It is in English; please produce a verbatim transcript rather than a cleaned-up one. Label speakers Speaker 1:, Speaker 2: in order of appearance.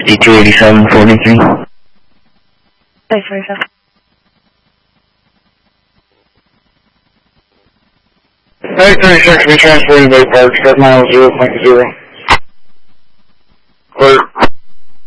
Speaker 1: fifty-two eighty-seven forty-three.
Speaker 2: Thanks, forty-seven.
Speaker 3: Nine thirty-six, we transported Bay Park, start mile zero point zero. Clear.